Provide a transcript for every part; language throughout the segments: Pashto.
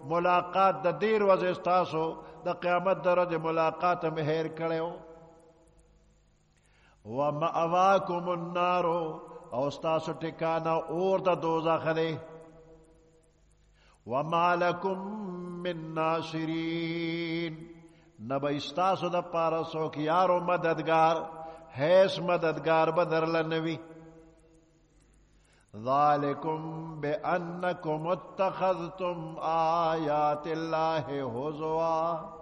ملاقات د دیر ورځې ستاسو د قیامت د ورځې ملاقات هم هیر کړی ومأواکم النار او ستاسو ټکانه اور د دوزخ دی وما لکم من ناصرین نبی ستاسو د پاره څوک یارو مددگار هیڅ مددگار به درله نه وي ذالکم بأنکم اتخذتم آیات الله هزوا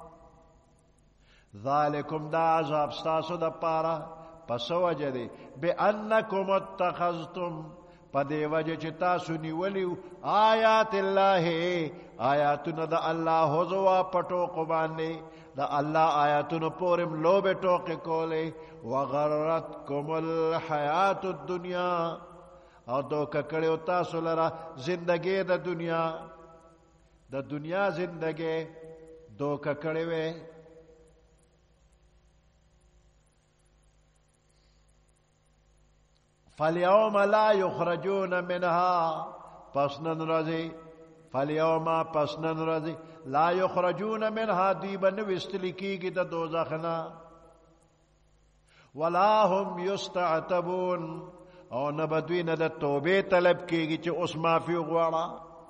ذالکم دا عذاب ستاسو د پاره پس وجه دی بأنکم اتخذتم پا دی وجه چه تاسو نیولیو آیات اللہ آیاتون دا اللہ حضوا پٹوکو باندے دا اللہ آیاتون پورم لوب ٹوک کولے وغرتکم الحیات الدنیا او دو ککڑیو تاسو لرا زندگی دا دنیا زندگی دو ککڑیوے فَالْيَوْمَ لَا يُخْرَجُونَ مِنْهَا پسنن رضی فَالْيَوْمَ پسنن رضی لا يُخْرَجُونَ مِنْهَا دیبن وستلی کی گی دا دوزخنا وَلَا هُمْ يُسْتَعْتَبُونَ او نبدوین دا توبے طلب کی گی چه اس مافی غوارا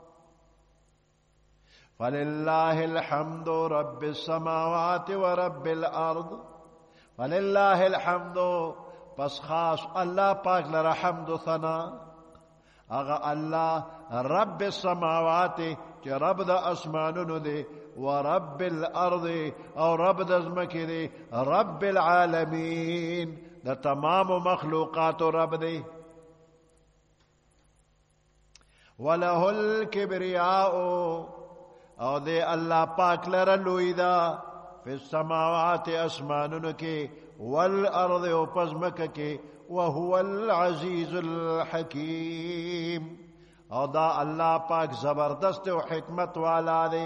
فَلِلَّهِ الْحَمْدُ رَبِّ السَّمَاوَاتِ وَرَبِّ الْأَرْضِ فَلِلَّهِ الْحَمْدُ پس خاص اللہ پاک لرا حمد و ثنا اغا اللہ رب السماوات چه رب دا اسمانونو دے و رب الارض او رب دا زمکی دے رب العالمین دا تمام مخلوقات رب دے وَلَهُ الْكِبْرِيَاءُ او دے اللہ پاک لرا لوی دا فی السماوات اسمانونو کے والارض و پزمک کے وهو العزیز الحکیم او دا اللہ پاک زبردست و حکمت والا دے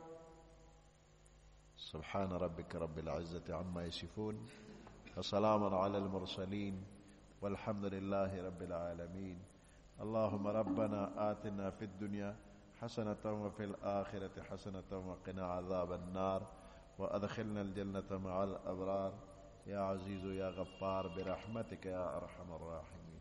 سبحان ربك رب العزة عما يصفون وسلام على المرسلين والحمد لله رب العالمين اللهم ربنا آتنا في الدنيا حسنة وفي الآخرة حسنة وقنا عذاب النار وأدخلنا الجنة مع الأبرار يا عزيز يا غفار برحمتك يا أرحم الراحمين